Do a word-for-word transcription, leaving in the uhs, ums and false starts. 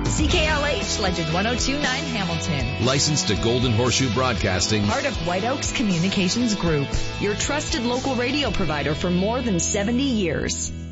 C K L H, Legend one oh two point nine Hamilton. Licensed to Golden Horseshoe Broadcasting. Part of White Oaks Communications Group. Your trusted local radio provider for more than seventy years.